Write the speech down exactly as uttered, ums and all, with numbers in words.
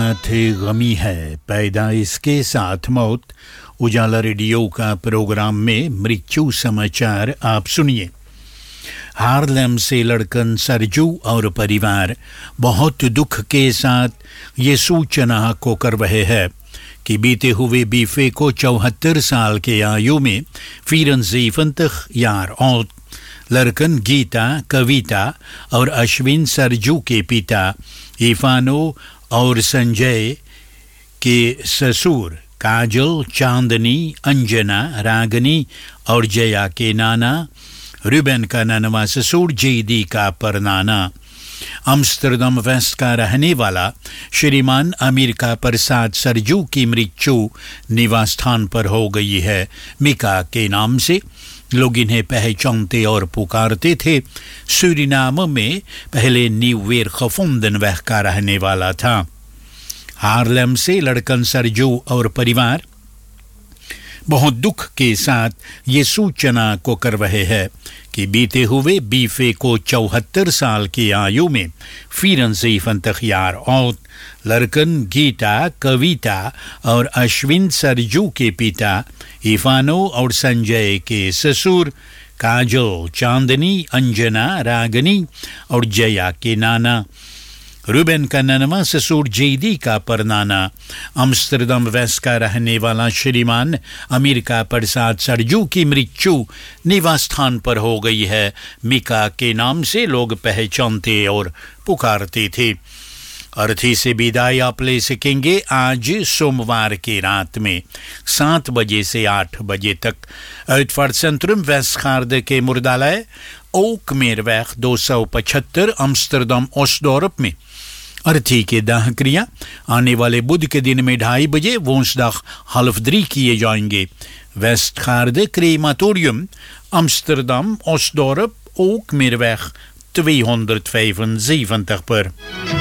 साथ गमी है, पैदाइश के साथ मौत। उजाला रेडियो का प्रोग्राम में मृत्यु समाचार आप सुनिए। हार्लेम से लड़कन सरजू और परिवार बहुत दुख के साथ ये सूचना को कर रहे हैं कि बीते हुए बीफे को चौहत्तर साल के आयु में फ़िरंज़ीफ़ंतख यार औत लड़कन गीता, कविता और अश्विन सरजू के पिता इफानो और संजय के ससुर काजल, चांदनी, अंजना, रागनी और जया के नाना, रुबेन का ननवा ससुर जेदी का परनाना। अम्स्टरडम वेस्ट का रहने वाला श्रीमान अमेरिका प्रसाद सरजू की मृत्यु निवास स्थान पर हो गई है। मिका के नाम से लोग इन्हें पहचानते और पुकारते थे। सूरीनाम में पहले न्यू वेर खफुंदनवेह का रहने वाला था। हार्लेम से लड़कन सरजू और परिवार बहुत दुख के साथ ये सूचना को कर रहे हैं कि बीते हुए बीफे को चौहत्तर साल की आयु में फ़िरंज़ीफ़ंतख यार औत लड़कन गीता, कविता और अश्विन सरजू के पिता इफानो और संजय के ससुर काजल, चांदनी, अंजना, रागनी और जया के नाना, रुबेन का ननवा ससुर जेदी का परनाना। अम्स्टरडम वेस्ट का रहने वाला श्रीमान अमेरिका प्रसाद सरजू की मृत्यु निवास स्थान पर हो गई है। मिका के नाम से लोग पहचानते और पुकारते थे। अर्थी से विदाई आप ले सकेंगे आज सोमवार की रात में सात बजे से आठ बजे तक uitvaart centrum Westgaarde के मुर्दालय ओक मेरवैग दो सौ पचहत्तर अम्स्टरडम ओस्टडोर्प में। अर्थी के दाह क्रिया आने वाले बुध के दिन में ढाई बजे वोंसडाग हाल्फ drie किए जाएंगे। Westgaarde क्रेमाtorium अम्स्टरडम ओस्टडोर्प ओक मेरवैग tweehonderdvijfenzeventig पर।